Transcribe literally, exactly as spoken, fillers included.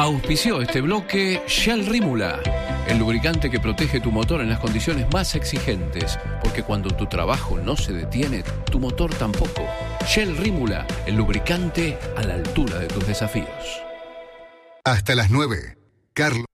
Auspició este bloque Shell Rímula, el lubricante que protege tu motor en las condiciones más exigentes, porque cuando tu trabajo no se detiene, tu motor tampoco. Shell Rímula, el lubricante a la altura de tus desafíos. Hasta las nueve, Carlos.